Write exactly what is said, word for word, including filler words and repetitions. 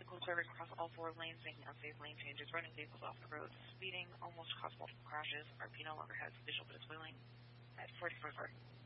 vehicle driving across all four lanes, making unsafe lane changes, running vehicles off the road, speeding, almost caused multiple crashes. R P no longer has visual but is willing at forty forty-four.